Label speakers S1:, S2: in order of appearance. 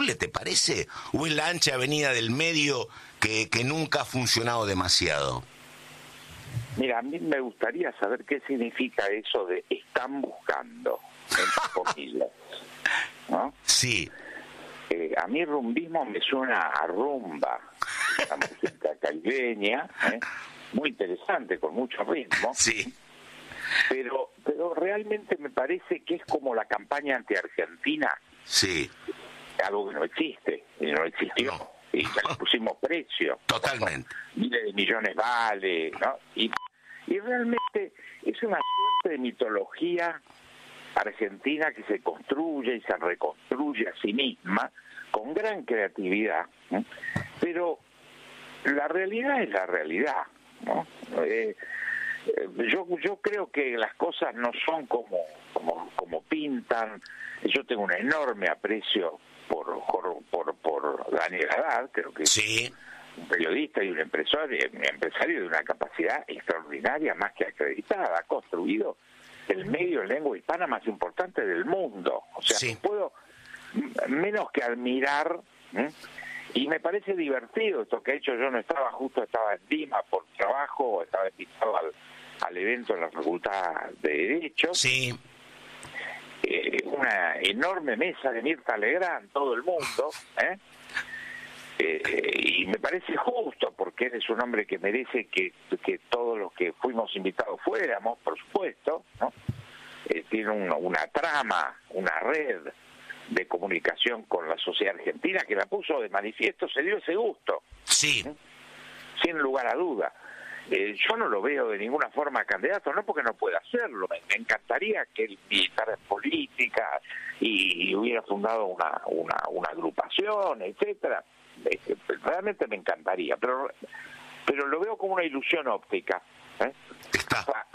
S1: posible, te parece? ¿O es la ancha avenida del medio que nunca ha funcionado demasiado?
S2: Mira, a mí me gustaría saber qué significa eso de están buscando, entre comillas, ¿no?
S1: Sí.
S2: A mí rumbismo me suena a rumba, la música caribeña, muy interesante, con mucho ritmo.
S1: Sí.
S2: Pero realmente me parece que es como la campaña anti-Argentina.
S1: Sí.
S2: Algo que no existe, y no existió.
S1: No.
S2: Y ya le pusimos precio.
S1: Totalmente.
S2: Miles de millones vale, ¿no? Y realmente es una suerte de mitología argentina que se construye y se reconstruye a sí misma con gran creatividad, ¿no? Pero la realidad es la realidad, ¿no? Yo creo que las cosas no son como pintan. Yo tengo un enorme aprecio por Daniel Haddad, creo que
S1: sí.
S2: es un periodista y un empresario de una capacidad extraordinaria, más que acreditada. Ha construido el medio en lengua hispana más importante del mundo. O sea,
S1: sí.
S2: no puedo menos que admirar, y me parece divertido esto que ha hecho. Yo no estaba, justo estaba en Lima por trabajo, estaba invitado al evento en la Facultad de Derecho.
S1: Sí.
S2: Una enorme mesa de Mirta Legrand, todo el mundo, y me parece justo, porque él es un hombre que merece que todos los que fuimos invitados fuéramos, por supuesto, ¿no? Tiene una trama, una red de comunicación con la sociedad argentina que la puso de manifiesto, se dio ese gusto,
S1: sí,
S2: sin lugar a duda. Yo no lo veo de ninguna forma candidato, no porque no pueda hacerlo, me encantaría que él militara en política y hubiera fundado una agrupación, etcétera. Realmente me encantaría, pero lo veo como una ilusión óptica,
S1: Está.